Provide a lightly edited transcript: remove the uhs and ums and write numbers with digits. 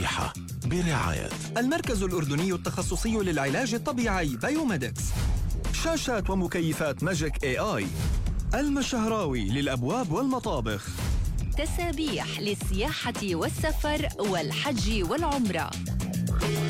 صحيحة برعاية المركز الأردني التخصصي للعلاج الطبيعي بايوميدكس. شاشات ومكيفات ماجيك AI. المشهراوي للأبواب والمطابخ. تسابيح للسياحة والسفر والحج والعمرة.